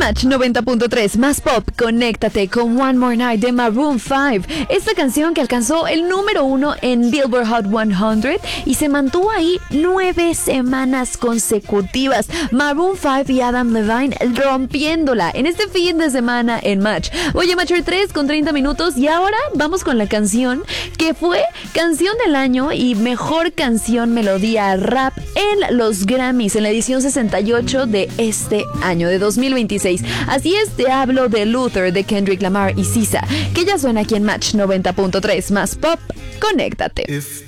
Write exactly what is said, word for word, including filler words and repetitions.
Match noventa punto tres más pop, conéctate con One More Night de Maroon cinco. Esta canción que alcanzó el número uno en Billboard Hot cien y se mantuvo ahí nueve semanas consecutivas. Maroon cinco y Adam Levine rompiéndola en este fin de semana en Match. Oye, Matcher tres con treinta minutos y ahora vamos con la canción que fue canción del año y mejor canción melodía rap en los Grammys en la edición sesenta y ocho de este año de dos mil veintiséis. Así es, te hablo de Luther de Kendrick Lamar y S Z A, que ya suena aquí en Match noventa punto tres más pop. Conéctate.